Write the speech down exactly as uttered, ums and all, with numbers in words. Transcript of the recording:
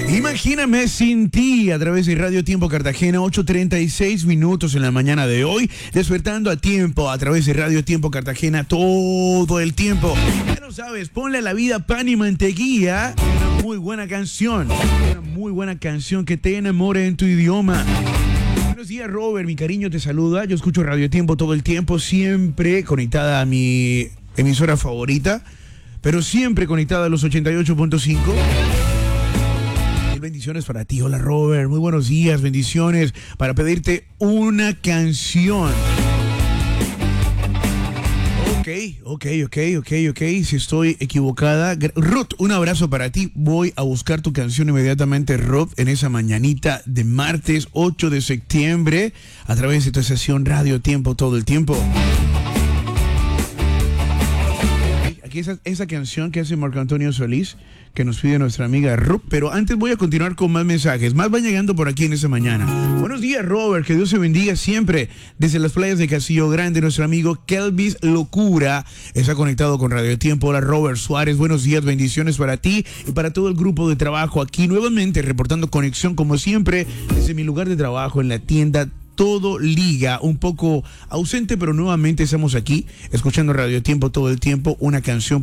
Imagíname sin ti a través de Radio Tiempo Cartagena, ocho treinta y seis minutos en la mañana de hoy, despertando a tiempo a través de Radio Tiempo Cartagena todo el tiempo. Ya lo sabes, ponle a la vida pan y mantequilla, una muy buena canción, una muy buena canción que te enamore en tu idioma. Buenos días, Robert, mi cariño te saluda. Yo escucho Radio Tiempo todo el tiempo, siempre conectada a mi emisora favorita, pero siempre conectada a los ochenta y ocho punto cinco. Bendiciones para ti. Hola, Robert, muy buenos días, bendiciones para pedirte una canción. Ok, ok, ok, ok, ok, si estoy equivocada. Ruth, un abrazo para ti. Voy a buscar tu canción inmediatamente, Ruth, en esa mañanita de martes ocho de septiembre a través de tu estación Radio Tiempo todo el tiempo. Aquí esa, esa canción que hace Marco Antonio Solís, que nos pide nuestra amiga Ruth, pero antes voy a continuar con más mensajes. Más van llegando por aquí en esta mañana. Buenos días, Robert, que Dios te bendiga siempre. Desde las playas de Castillo Grande, nuestro amigo Kelvis Locura está conectado con Radio Tiempo. Hola, Robert Suárez, buenos días, bendiciones para ti y para todo el grupo de trabajo aquí nuevamente reportando conexión como siempre desde mi lugar de trabajo en la tienda Todo Liga, un poco ausente, pero nuevamente estamos aquí escuchando Radio Tiempo todo el tiempo, una canción